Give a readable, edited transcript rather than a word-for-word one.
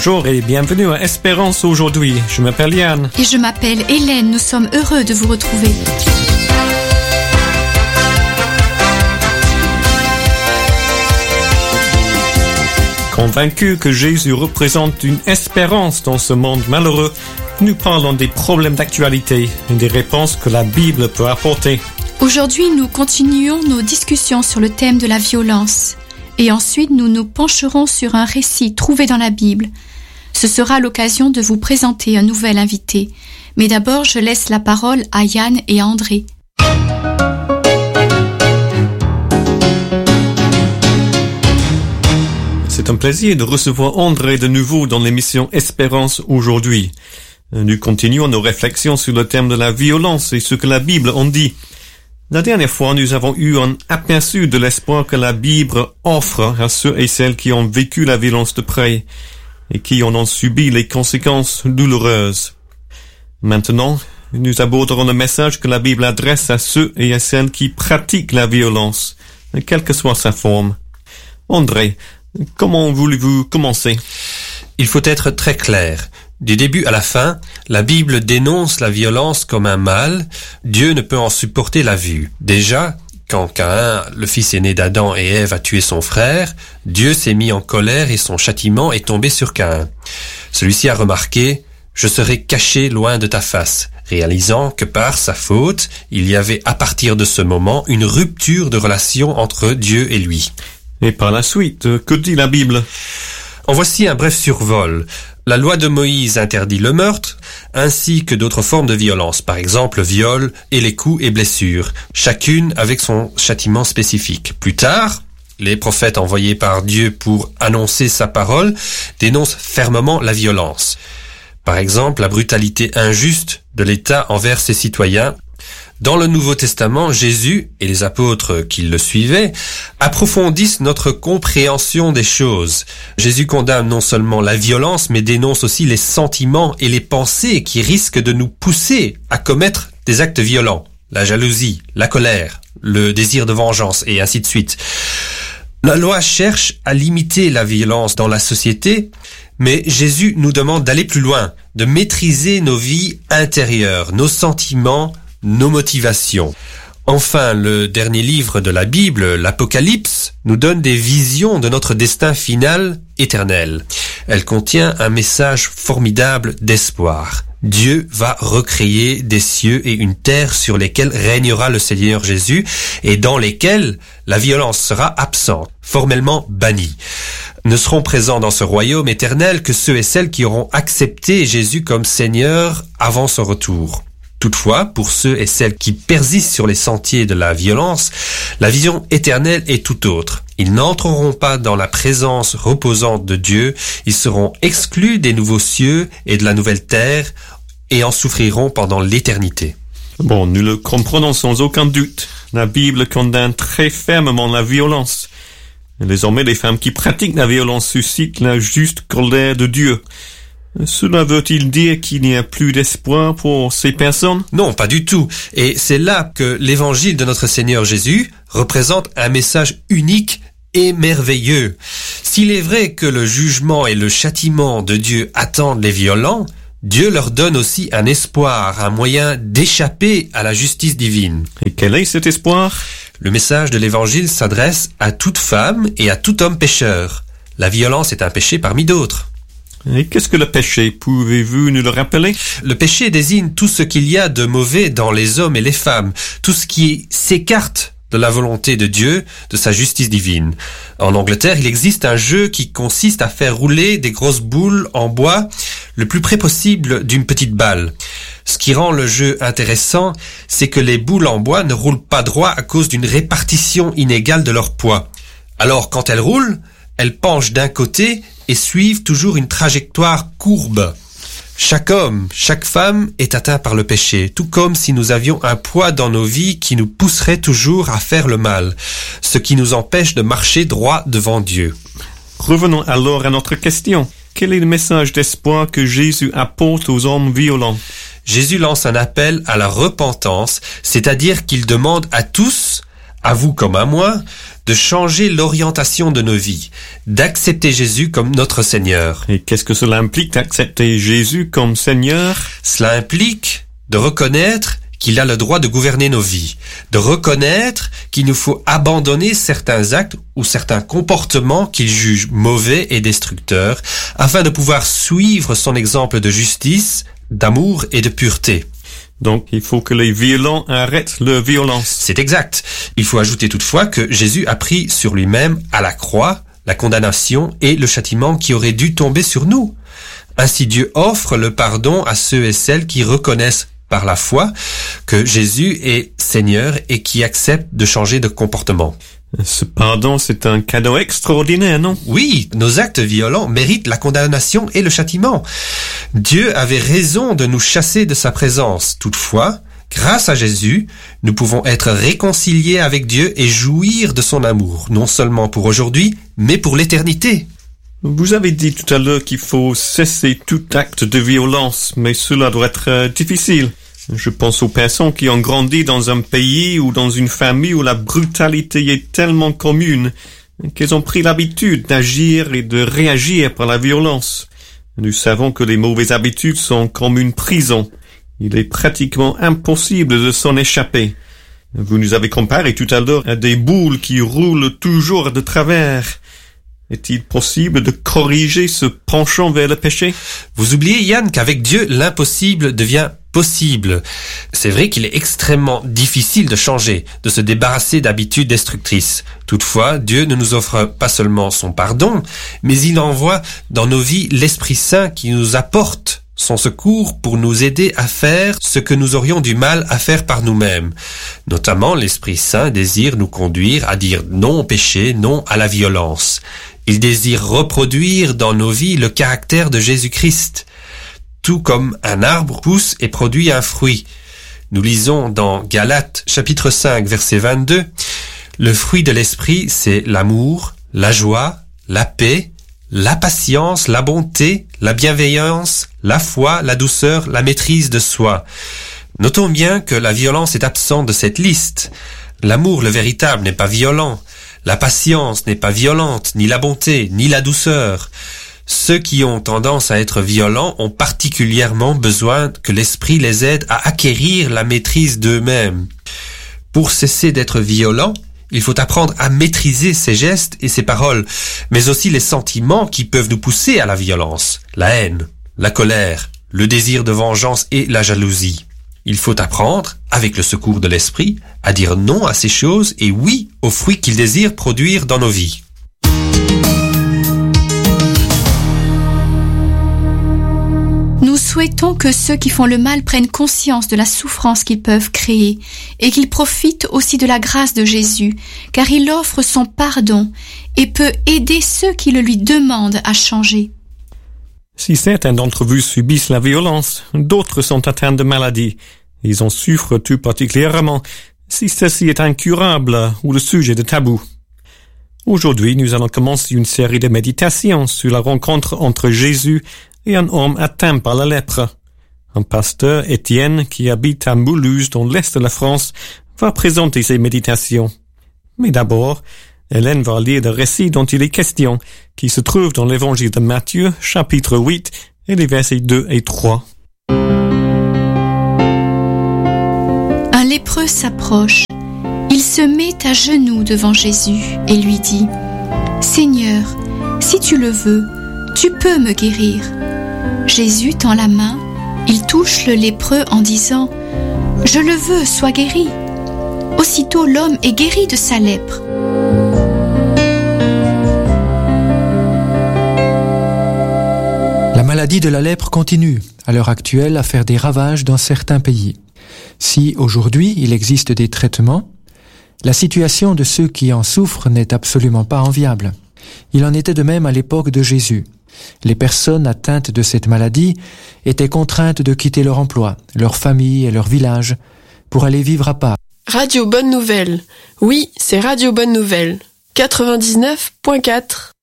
Bonjour et bienvenue à Espérance aujourd'hui. Je m'appelle Yann. Et je m'appelle Hélène. Nous sommes heureux de vous retrouver. Convaincus que Jésus représente une espérance dans ce monde malheureux, nous parlons des problèmes d'actualité et des réponses que la Bible peut apporter. Aujourd'hui, nous continuons nos discussions sur le thème de la violence. Et ensuite, nous nous pencherons sur un récit trouvé dans la Bible. Ce sera l'occasion de vous présenter un nouvel invité. Mais d'abord, je laisse la parole à Yann et à André. C'est un plaisir de recevoir André de nouveau dans l'émission Espérance aujourd'hui. Nous continuons nos réflexions sur le thème de la violence et ce que la Bible en dit. La dernière fois, nous avons eu un aperçu de l'espoir que la Bible offre à ceux et celles qui ont vécu la violence de près et qui en ont subi les conséquences douloureuses. Maintenant, nous aborderons le message que la Bible adresse à ceux et à celles qui pratiquent la violence, quelle que soit sa forme. André, comment voulez-vous commencer? Il faut être très clair. Du début à la fin, la Bible dénonce la violence comme un mal. Dieu ne peut en supporter la vue. Déjà, quand Caïn, le fils aîné d'Adam et Ève, a tué son frère, Dieu s'est mis en colère et son châtiment est tombé sur Caïn. Celui-ci a remarqué « Je serai caché loin de ta face », réalisant que par sa faute, il y avait à partir de ce moment une rupture de relation entre Dieu et lui. Et par la suite, que dit la Bible? En voici un bref survol. La loi de Moïse interdit le meurtre, ainsi que d'autres formes de violence, par exemple le viol et les coups et blessures, chacune avec son châtiment spécifique. Plus tard, les prophètes envoyés par Dieu pour annoncer sa parole dénoncent fermement la violence. Par exemple, la brutalité injuste de l'État envers ses citoyens. Dans le Nouveau Testament, Jésus et les apôtres qui le suivaient approfondissent notre compréhension des choses. Jésus condamne non seulement la violence, mais dénonce aussi les sentiments et les pensées qui risquent de nous pousser à commettre des actes violents. La jalousie, la colère, le désir de vengeance et ainsi de suite. La loi cherche à limiter la violence dans la société, mais Jésus nous demande d'aller plus loin, de maîtriser nos vies intérieures, nos sentiments, nos motivations. Enfin, le dernier livre de la Bible, l'Apocalypse, nous donne des visions de notre destin final éternel. Elle contient un message formidable d'espoir. Dieu va recréer des cieux et une terre sur lesquels régnera le Seigneur Jésus et dans lesquels la violence sera absente, formellement bannie. Ne seront présents dans ce royaume éternel que ceux et celles qui auront accepté Jésus comme Seigneur avant son retour. Toutefois, pour ceux et celles qui persistent sur les sentiers de la violence, la vision éternelle est tout autre. Ils n'entreront pas dans la présence reposante de Dieu, ils seront exclus des nouveaux cieux et de la nouvelle terre et en souffriront pendant l'éternité. Bon, nous le comprenons sans aucun doute. La Bible condamne très fermement la violence. Désormais, les femmes qui pratiquent la violence suscitent la juste colère de Dieu. Cela veut-il dire qu'il n'y a plus d'espoir pour ces personnes? Non, pas du tout. Et c'est là que l'évangile de notre Seigneur Jésus représente un message unique et merveilleux. S'il est vrai que le jugement et le châtiment de Dieu attendent les violents, Dieu leur donne aussi un espoir, un moyen d'échapper à la justice divine. Et quel est cet espoir? Le message de l'évangile s'adresse à toute femme et à tout homme pécheur. La violence est un péché parmi d'autres. Et qu'est-ce que le péché? Pouvez-vous nous le rappeler? Le péché désigne tout ce qu'il y a de mauvais dans les hommes et les femmes, tout ce qui s'écarte de la volonté de Dieu, de sa justice divine. En Angleterre, il existe un jeu qui consiste à faire rouler des grosses boules en bois le plus près possible d'une petite balle. Ce qui rend le jeu intéressant, c'est que les boules en bois ne roulent pas droit à cause d'une répartition inégale de leur poids. Alors, quand elles roulent, elles penchent d'un côté et suivent toujours une trajectoire courbe. Chaque homme, chaque femme est atteint par le péché, tout comme si nous avions un poids dans nos vies qui nous pousserait toujours à faire le mal, ce qui nous empêche de marcher droit devant Dieu. Revenons alors à notre question. Quel est le message d'espoir que Jésus apporte aux hommes violents? Jésus lance un appel à la repentance, c'est-à-dire qu'il demande à tous, à vous comme à moi, de changer l'orientation de nos vies, d'accepter Jésus comme notre Seigneur. Et qu'est-ce que cela implique d'accepter Jésus comme Seigneur? Cela implique de reconnaître qu'il a le droit de gouverner nos vies, de reconnaître qu'il nous faut abandonner certains actes ou certains comportements qu'il juge mauvais et destructeurs, afin de pouvoir suivre son exemple de justice, d'amour et de pureté. Donc, il faut que les violents arrêtent leur violence. C'est exact. Il faut ajouter toutefois que Jésus a pris sur lui-même, à la croix, la condamnation et le châtiment qui auraient dû tomber sur nous. Ainsi, Dieu offre le pardon à ceux et celles qui reconnaissent par la foi que Jésus est Seigneur et qui acceptent de changer de comportement. Ce pardon, c'est un cadeau extraordinaire, non? Oui, nos actes violents méritent la condamnation et le châtiment. Dieu avait raison de nous chasser de sa présence. Toutefois, grâce à Jésus, nous pouvons être réconciliés avec Dieu et jouir de son amour, non seulement pour aujourd'hui, mais pour l'éternité. Vous avez dit tout à l'heure qu'il faut cesser tout acte de violence, mais cela doit être difficile. Je pense aux personnes qui ont grandi dans un pays ou dans une famille où la brutalité est tellement commune qu'elles ont pris l'habitude d'agir et de réagir par la violence. Nous savons que les mauvaises habitudes sont comme une prison. Il est pratiquement impossible de s'en échapper. Vous nous avez comparé tout à l'heure à des boules qui roulent toujours de travers. Est-il possible de corriger ce penchant vers le péché? Vous oubliez, Yann, qu'avec Dieu, l'impossible devient possible. C'est vrai qu'il est extrêmement difficile de changer, de se débarrasser d'habitudes destructrices. Toutefois, Dieu ne nous offre pas seulement son pardon, mais il envoie dans nos vies l'Esprit Saint qui nous apporte son secours pour nous aider à faire ce que nous aurions du mal à faire par nous-mêmes. Notamment, l'Esprit Saint désire nous conduire à dire non au péché, non à la violence. Il désire reproduire dans nos vies le caractère de Jésus-Christ. Tout comme un arbre pousse et produit un fruit. Nous lisons dans Galates chapitre 5 verset 22, le fruit de l'esprit, c'est l'amour, la joie, la paix, la patience, la bonté, la bienveillance, la foi, la douceur, la maîtrise de soi. Notons bien que la violence est absente de cette liste. L'amour, le véritable, n'est pas violent. La patience n'est pas violente, ni la bonté, ni la douceur. Ceux qui ont tendance à être violents ont particulièrement besoin que l'esprit les aide à acquérir la maîtrise d'eux-mêmes. Pour cesser d'être violent, il faut apprendre à maîtriser ses gestes et ses paroles, mais aussi les sentiments qui peuvent nous pousser à la violence, la haine, la colère, le désir de vengeance et la jalousie. Il faut apprendre, avec le secours de l'esprit, à dire non à ces choses et oui aux fruits qu'il désire produire dans nos vies. Nous souhaitons que ceux qui font le mal prennent conscience de la souffrance qu'ils peuvent créer et qu'ils profitent aussi de la grâce de Jésus, car il offre son pardon et peut aider ceux qui le lui demandent à changer. Si certains d'entre vous subissent la violence, d'autres sont atteints de maladies. Ils en souffrent tout particulièrement si ceci est incurable ou le sujet de tabou. Aujourd'hui, nous allons commencer une série de méditations sur la rencontre entre Jésus et un homme atteint par la lèpre. Un pasteur, Étienne, qui habite à Mulhouse dans l'est de la France, va présenter ses méditations. Mais d'abord, Hélène va lire le récit dont il est question, qui se trouve dans l'évangile de Matthieu, chapitre 8, et les versets 2 et 3. Un lépreux s'approche. Il se met à genoux devant Jésus et lui dit « Seigneur, si tu le veux, tu peux me guérir. » Jésus tend la main, il touche le lépreux en disant « Je le veux, sois guéri. » Aussitôt l'homme est guéri de sa lèpre. La maladie de la lèpre continue, à l'heure actuelle, à faire des ravages dans certains pays. Si, aujourd'hui, il existe des traitements, la situation de ceux qui en souffrent n'est absolument pas enviable. Il en était de même à l'époque de Jésus. Les personnes atteintes de cette maladie étaient contraintes de quitter leur emploi, leur famille et leur village pour aller vivre à part. Radio Bonne Nouvelle. Oui, c'est Radio Bonne Nouvelle. 99.4